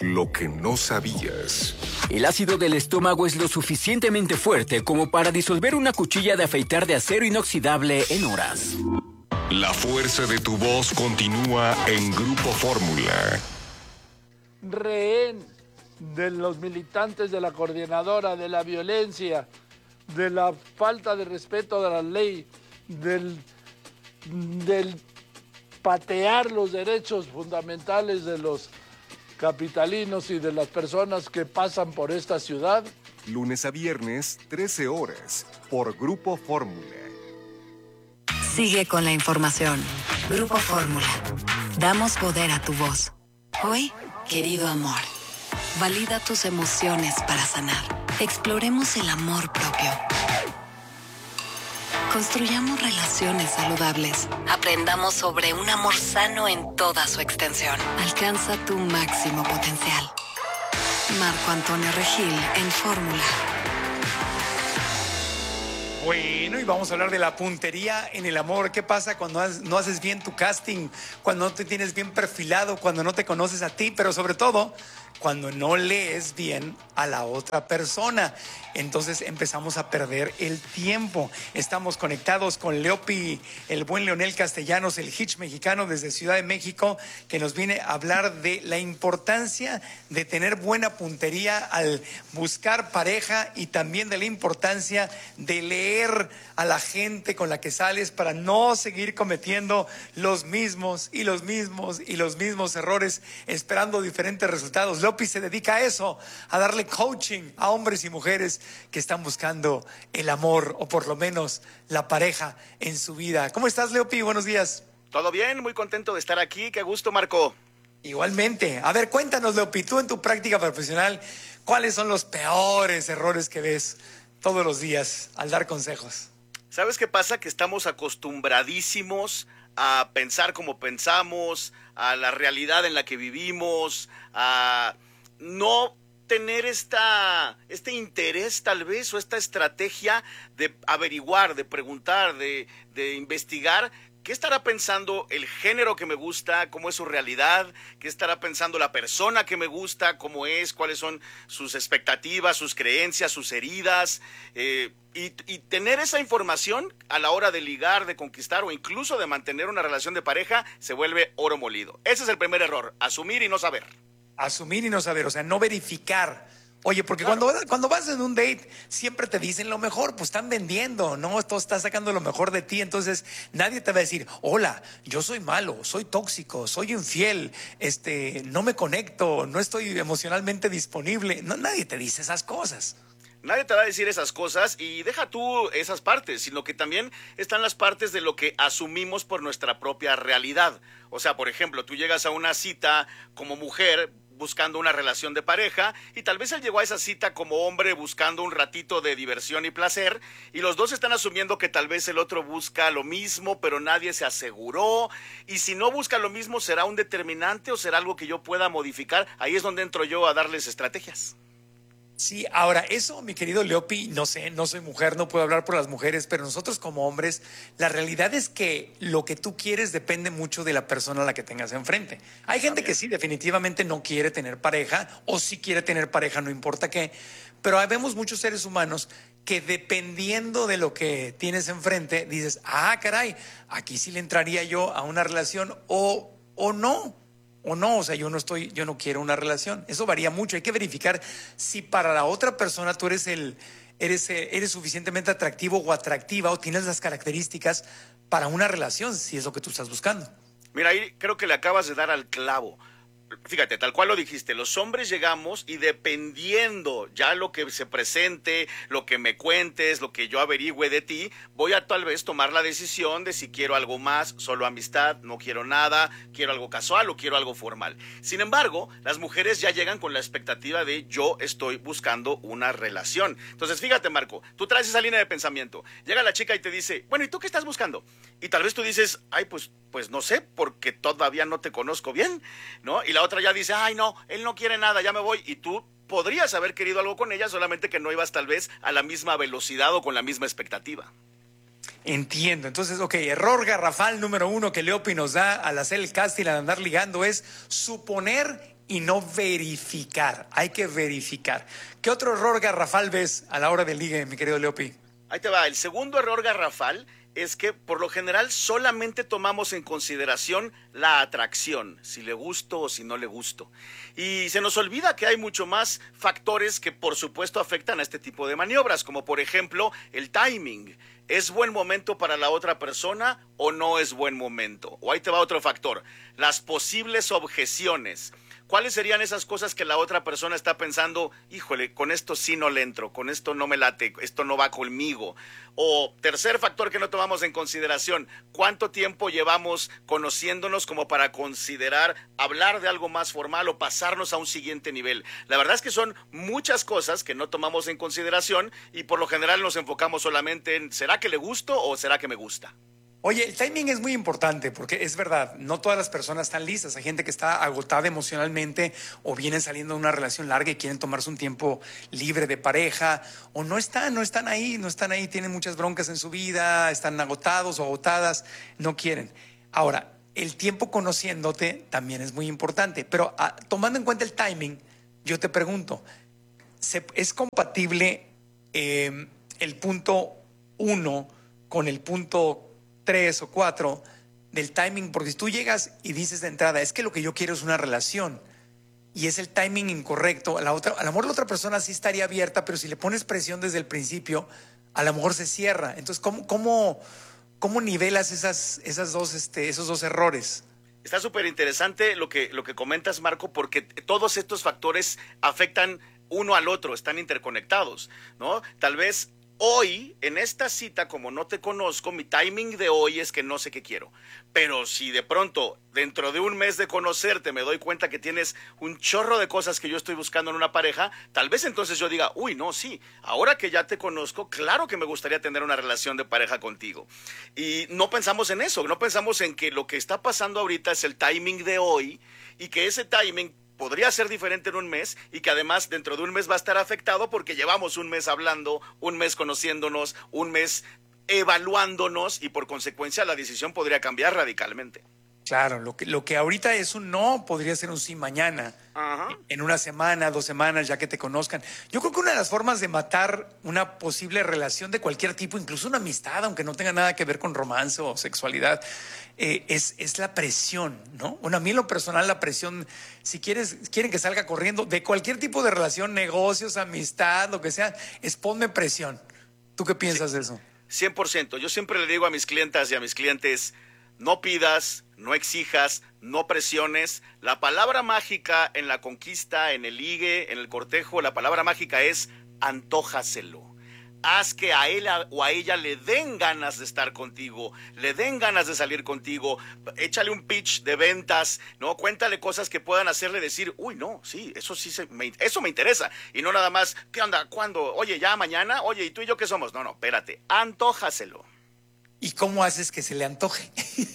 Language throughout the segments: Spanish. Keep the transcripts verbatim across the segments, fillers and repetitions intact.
lo que no sabías. El ácido del estómago es lo suficientemente fuerte como para disolver una cuchilla de afeitar de acero inoxidable en horas. La fuerza de tu voz continúa en Grupo Fórmula. Rehén de los militantes de la coordinadora, de la violencia, de la falta de respeto de la ley, del, del patear los derechos fundamentales de los capitalinos y de las personas que pasan por esta ciudad. Lunes a viernes, trece horas, por Grupo Fórmula. Sigue con la información. Grupo Fórmula. Damos poder a tu voz. Hoy, querido amor, valida tus emociones para sanar. Exploremos el amor propio. Construyamos relaciones saludables. Aprendamos sobre un amor sano en toda su extensión. Alcanza tu máximo potencial. Marco Antonio Regil en Fórmula. Bueno, y vamos a hablar de la puntería en el amor. ¿Qué pasa cuando no haces bien tu casting? Cuando no te tienes bien perfilado, cuando no te conoces a ti, pero sobre todo, cuando no lees bien a la otra persona. Entonces empezamos a perder el tiempo. Estamos conectados con Leopi, el buen Leonel Castellanos, el hitch mexicano desde Ciudad de México, que nos viene a hablar de la importancia de tener buena puntería al buscar pareja y también de la importancia de leer a la gente con la que sales para no seguir cometiendo los mismos y los mismos y los mismos errores esperando diferentes resultados. Leopi se dedica a eso, a darle coaching a hombres y mujeres que están buscando el amor o por lo menos la pareja en su vida. ¿Cómo estás, Leopi? Buenos días. Todo bien, muy contento de estar aquí. Qué gusto, Marco. Igualmente. A ver, cuéntanos, Leopi, tú en tu práctica profesional, ¿cuáles son los peores errores que ves todos los días al dar consejos? ¿Sabes qué pasa? Que estamos acostumbradísimos a pensar como pensamos, a la realidad en la que vivimos, a no tener esta, este interés tal vez o esta estrategia de averiguar, de preguntar, de, de investigar. ¿Qué estará pensando el género que me gusta? ¿Cómo es su realidad? ¿Qué estará pensando la persona que me gusta? ¿Cómo es? ¿Cuáles son sus expectativas, sus creencias, sus heridas? Eh, y, y tener esa información a la hora de ligar, de conquistar o incluso de mantener una relación de pareja se vuelve oro molido. Ese es el primer error, asumir y no saber. Asumir y no saber, o sea, no verificar. Oye, porque claro, cuando, cuando vas en un date siempre te dicen lo mejor, pues están vendiendo, ¿no? Esto está sacando lo mejor de ti, entonces nadie te va a decir, hola, yo soy malo, soy tóxico, soy infiel, este, no me conecto, no estoy emocionalmente disponible. No, nadie te dice esas cosas. Nadie te va a decir esas cosas y deja tú esas partes, sino que también están las partes de lo que asumimos por nuestra propia realidad. O sea, por ejemplo, tú llegas a una cita como mujer buscando una relación de pareja y tal vez él llegó a esa cita como hombre buscando un ratito de diversión y placer y los dos están asumiendo que tal vez el otro busca lo mismo, pero nadie se aseguró y si no busca lo mismo, ¿será un determinante o será algo que yo pueda modificar? Ahí es donde entro yo a darles estrategias. Sí, ahora, eso, mi querido Leopi, no sé, no soy mujer, no puedo hablar por las mujeres, pero nosotros como hombres, la realidad es que lo que tú quieres depende mucho de la persona a la que tengas enfrente. Hay gente que sí, definitivamente no quiere tener pareja, o sí quiere tener pareja, no importa qué, pero vemos muchos seres humanos que dependiendo de lo que tienes enfrente, dices, ah, caray, aquí sí le entraría yo a una relación o, o no. O no, o sea, yo no estoy, yo no quiero una relación. Eso varía mucho. Hay que verificar si para la otra persona tú eres el, eres, eres suficientemente atractivo o atractiva o tienes las características para una relación, si es lo que tú estás buscando. Mira, ahí creo que le acabas de dar al clavo. Fíjate, tal cual lo dijiste, los hombres llegamos y dependiendo ya lo que se presente, lo que me cuentes, lo que yo averigüe de ti, voy a tal vez tomar la decisión de si quiero algo más, solo amistad, no quiero nada, quiero algo casual o quiero algo formal. Sin embargo, las mujeres ya llegan con la expectativa de yo estoy buscando una relación. Entonces, fíjate, Marco, tú traes esa línea de pensamiento, llega la chica y te dice, bueno, ¿y tú qué estás buscando? Y tal vez tú dices, ay, pues, pues no sé, porque todavía no te conozco bien, ¿no? Y la otra ya dice, ay no, él no quiere nada, ya me voy. Y tú podrías haber querido algo con ella, solamente que no ibas tal vez a la misma velocidad o con la misma expectativa. Entiendo. Entonces, ok, error garrafal número uno que Leopi nos da al hacer el casting, al andar ligando, es suponer y no verificar. Hay que verificar. ¿Qué otro error garrafal ves a la hora del ligue, mi querido Leopi? Ahí te va. El segundo error garrafal es que por lo general solamente tomamos en consideración la atracción, si le gusto o si no le gusto. Y se nos olvida que hay mucho más factores que por supuesto afectan a este tipo de maniobras, como por ejemplo el timing. ¿Es buen momento para la otra persona o no es buen momento? O ahí te va otro factor, las posibles objeciones. ¿Cuáles serían esas cosas que la otra persona está pensando? Híjole, con esto sí no le entro, con esto no me late, esto no va conmigo. O tercer factor que no tomamos en consideración, ¿cuánto tiempo llevamos conociéndonos como para considerar hablar de algo más formal o pasarnos a un siguiente nivel? La verdad es que son muchas cosas que no tomamos en consideración y por lo general nos enfocamos solamente en ¿será que le gusto o será que me gusta? Oye, el timing es muy importante porque es verdad, no todas las personas están listas. Hay gente que está agotada emocionalmente o vienen saliendo de una relación larga y quieren tomarse un tiempo libre de pareja o no están, no están ahí, no están ahí, tienen muchas broncas en su vida, están agotados o agotadas, no quieren. Ahora, el tiempo conociéndote también es muy importante, pero a, tomando en cuenta el timing, yo te pregunto, ¿se, ¿es compatible eh, el punto uno con el punto tres o cuatro del timing? Porque si tú llegas y dices de entrada, es que lo que yo quiero es una relación y es el timing incorrecto, a, la otra, a lo mejor la otra persona sí estaría abierta, pero si le pones presión desde el principio, a lo mejor se cierra. Entonces, ¿cómo, cómo, cómo nivelas esas, esas dos, este, esos dos errores? Está súper interesante lo que, lo que comentas, Marco, porque todos estos factores afectan uno al otro, están interconectados, ¿no? Tal vez hoy, en esta cita, como no te conozco, mi timing de hoy es que no sé qué quiero. Pero si de pronto, dentro de un mes de conocerte, me doy cuenta que tienes un chorro de cosas que yo estoy buscando en una pareja, tal vez entonces yo diga, uy, no, sí, ahora que ya te conozco, claro que me gustaría tener una relación de pareja contigo. Y no pensamos en eso, no pensamos en que lo que está pasando ahorita es el timing de hoy y que ese timing podría ser diferente en un mes y que además dentro de un mes va a estar afectado porque llevamos un mes hablando, un mes conociéndonos, un mes evaluándonos y por consecuencia la decisión podría cambiar radicalmente. Claro, lo que, lo que ahorita es un no podría ser un sí mañana. Ajá. En una semana, dos semanas, ya que te conozcan. Yo creo que una de las formas de matar una posible relación de cualquier tipo, incluso una amistad, aunque no tenga nada que ver con romance o sexualidad, eh, es, es la presión, ¿no? Bueno, a mí en lo personal la presión, si quieres, quieren que salga corriendo de cualquier tipo de relación, negocios, amistad, lo que sea, es ponme presión. ¿Tú qué piensas sí, de eso? cien por ciento. Yo siempre le digo a mis clientas y a mis clientes, no pidas, no exijas, no presiones. La palabra mágica en la conquista, en el ligue, en el cortejo, la palabra mágica es antójaselo. Haz que a él o a ella le den ganas de estar contigo, le den ganas de salir contigo, échale un pitch de ventas, ¿no? Cuéntale cosas que puedan hacerle decir, uy, no, sí, eso sí, se, me, eso me interesa. Y no nada más, ¿qué onda? ¿Cuándo? Oye, ¿ya mañana? Oye, ¿y tú y yo qué somos? No, no, espérate, antójaselo. ¿Y cómo haces que se le antoje?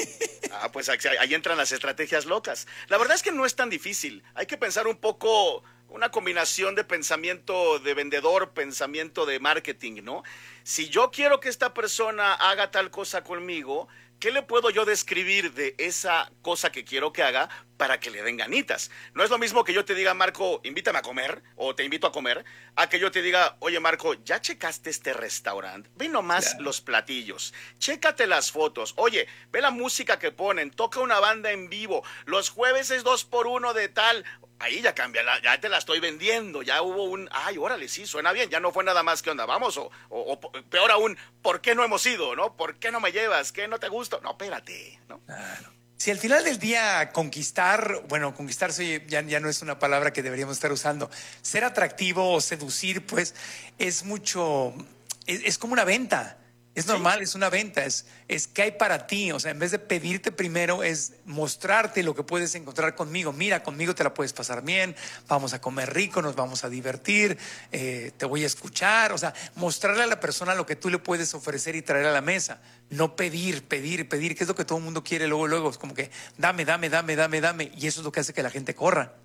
Ah, pues ahí entran las estrategias locas. La verdad es que no es tan difícil. Hay que pensar un poco, una combinación de pensamiento de vendedor, pensamiento de marketing, ¿no? Si yo quiero que esta persona haga tal cosa conmigo, ¿qué le puedo yo describir de esa cosa que quiero que haga para que le den ganitas? No es lo mismo que yo te diga, Marco, invítame a comer, o te invito a comer, a que yo te diga, oye, Marco, ¿ya checaste este restaurante? Ve nomás yeah. los platillos, chécate las fotos, oye, ve la música que ponen, toca una banda en vivo, los jueves es dos por uno de tal. Ahí ya cambia, ya te la estoy vendiendo, ya hubo un, ay, órale, sí, suena bien, ya no fue nada más que onda, vamos, o, o, o peor aún, ¿por qué no hemos ido, no? ¿Por qué no me llevas? ¿Qué no te gusta? No, espérate, ¿no? Claro. Si al final del día conquistar, bueno, conquistarse ya, ya no es una palabra que deberíamos estar usando, ser atractivo o seducir, pues, es mucho, es, es como una venta. Es normal, sí. Es una venta, es, es qué hay para ti. O sea, en vez de pedirte primero, es mostrarte lo que puedes encontrar conmigo. Mira, conmigo te la puedes pasar bien, vamos a comer rico, nos vamos a divertir, eh, te voy a escuchar. O sea, mostrarle a la persona lo que tú le puedes ofrecer y traer a la mesa. No pedir, pedir, pedir, que es lo que todo el mundo quiere luego, luego. Es como que dame, dame, dame, dame, dame. Y eso es lo que hace que la gente corra.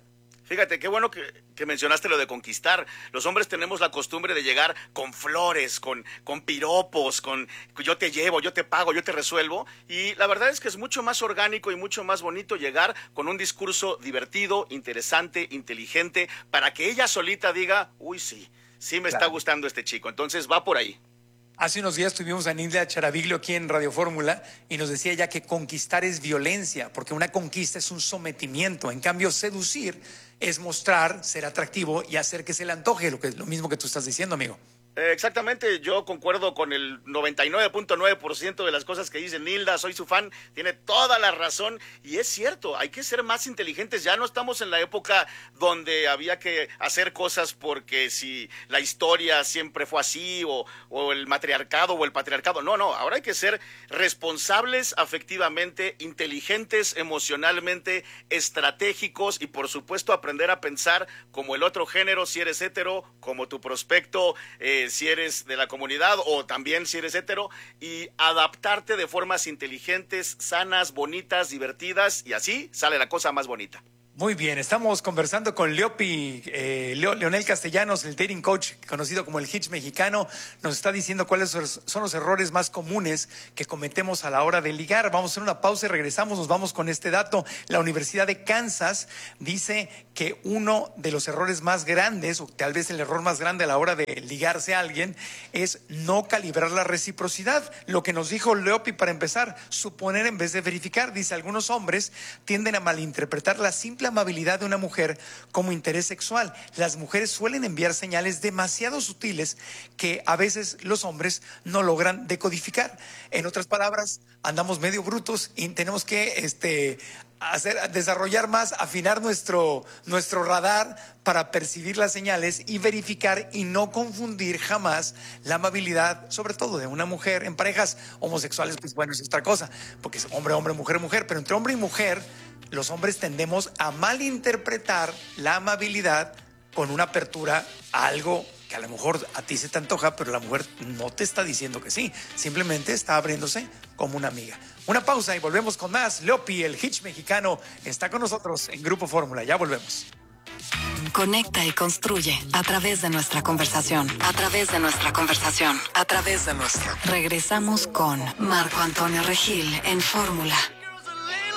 Fíjate, qué bueno que, que mencionaste lo de conquistar. Los hombres tenemos la costumbre de llegar con flores, con, con piropos, con yo te llevo, yo te pago, yo te resuelvo. Y la verdad es que es mucho más orgánico y mucho más bonito llegar con un discurso divertido, interesante, inteligente, para que ella solita diga, uy, sí, sí me claro. está gustando este chico. Entonces va por ahí. Hace unos días tuvimos a Nidia Charaviglio aquí en Radio Fórmula y nos decía ella que conquistar es violencia, porque una conquista es un sometimiento. En cambio, seducir es mostrar, ser atractivo y hacer que se le antoje, lo que es lo mismo que tú estás diciendo, amigo. Eh, exactamente, yo concuerdo con el noventa y nueve punto nueve por ciento de las cosas que dice Nilda, soy su fan, tiene toda la razón y es cierto, hay que ser más inteligentes, ya no estamos en la época donde había que hacer cosas porque si la historia siempre fue así o, o el matriarcado o el patriarcado, no, no, ahora hay que ser responsables afectivamente, inteligentes emocionalmente, estratégicos y por supuesto aprender a pensar como el otro género, si eres hetero, como tu prospecto, eh, si eres de la comunidad o también si eres hetero y adaptarte de formas inteligentes, sanas, bonitas, divertidas y así sale la cosa más bonita. Muy bien, estamos conversando con Leopi, eh, Leo, Leonel Castellanos, el dating coach conocido como el Hitch mexicano. Nos está diciendo cuáles son los errores más comunes que cometemos a la hora de ligar. Vamos a hacer una pausa y regresamos, nos vamos con este dato. La Universidad de Kansas dice que uno de los errores más grandes, o tal vez el error más grande a la hora de ligarse a alguien, es no calibrar la reciprocidad. Lo que nos dijo Leopi para empezar, suponer en vez de verificar. Dice, algunos hombres tienden a malinterpretar la simple amabilidad de una mujer como interés sexual. Las mujeres suelen enviar señales demasiado sutiles que a veces los hombres no logran decodificar. En otras palabras, andamos medio brutos y tenemos que este, hacer, desarrollar más, afinar nuestro, nuestro radar para percibir las señales y verificar y no confundir jamás la amabilidad, sobre todo de una mujer. En parejas homosexuales, pues bueno, es otra cosa, porque es hombre, hombre, mujer, mujer, pero entre hombre y mujer, los hombres tendemos a malinterpretar la amabilidad con una apertura a algo que a lo mejor a ti se te antoja, pero la mujer no te está diciendo que sí, simplemente está abriéndose como una amiga. Una pausa y volvemos con más. Leopi, el Hitch mexicano, está con nosotros en Grupo Fórmula. Ya volvemos. Conecta y construye a través de nuestra conversación, a través de nuestra conversación, a través de nuestra. Regresamos con Marco Antonio Regil en Fórmula.